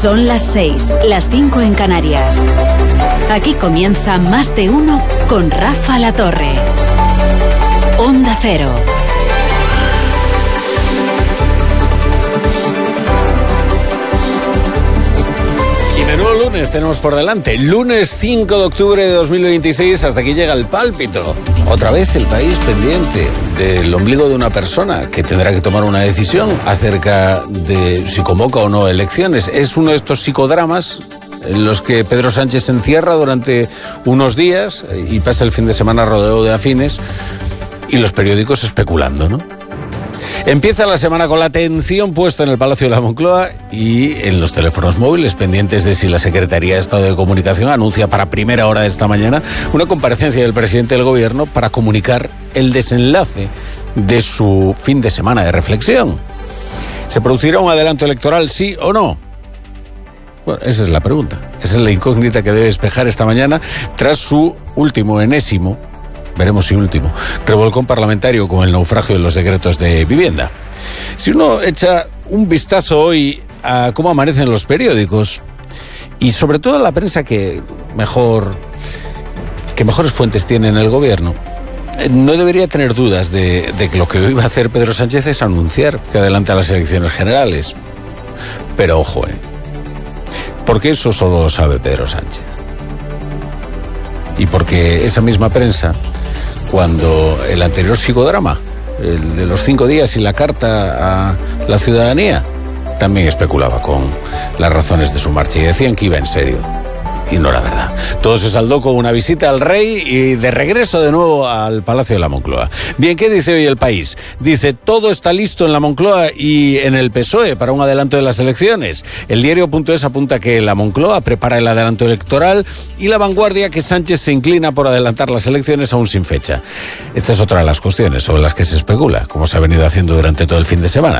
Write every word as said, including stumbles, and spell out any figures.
Son las seis, las cinco en Canarias. Aquí comienza Más de Uno con Rafa La Torre. Onda Cero. Y menudo lunes tenemos por delante. Lunes cinco de octubre de dos mil veintiséis. Hasta aquí llega el pálpito. Otra vez el país pendiente del ombligo de una persona que tendrá que tomar una decisión acerca de si convoca o no elecciones. Es uno de estos psicodramas en los que Pedro Sánchez se encierra durante unos días y pasa el fin de semana rodeado de afines y los periódicos especulando, ¿no? Empieza la semana con la atención puesta en el Palacio de la Moncloa y en los teléfonos móviles, pendientes de si la Secretaría de Estado de Comunicación anuncia para primera hora de esta mañana una comparecencia del presidente del Gobierno para comunicar el desenlace de su fin de semana de reflexión. ¿Se producirá un adelanto electoral, sí o no? Bueno, esa es la pregunta. Esa es la incógnita que debe despejar esta mañana tras su último, enésimo, veremos si último, revolcón parlamentario con el naufragio de los decretos de vivienda. Si uno echa un vistazo hoy a cómo amanecen los periódicos y sobre todo la prensa que mejor que mejores fuentes tiene en el gobierno, no debería tener dudas de, de que lo que hoy va a hacer Pedro Sánchez es anunciar que adelanta las elecciones generales. Pero ojo, eh, porque eso solo lo sabe Pedro Sánchez. Y porque esa misma prensa, cuando el anterior psicodrama, el de los cinco días y la carta a la ciudadanía, también especulaba con las razones de su marcha y decían que iba en serio. Y no era verdad. Todo se saldó con una visita al rey y de regreso de nuevo al Palacio de la Moncloa. Bien, ¿qué dice hoy El País? Dice, todo está listo en la Moncloa y en el P S O E para un adelanto de las elecciones. El diario.es apunta que la Moncloa prepara el adelanto electoral y La Vanguardia que Sánchez se inclina por adelantar las elecciones aún sin fecha. Esta es otra de las cuestiones sobre las que se especula, como se ha venido haciendo durante todo el fin de semana.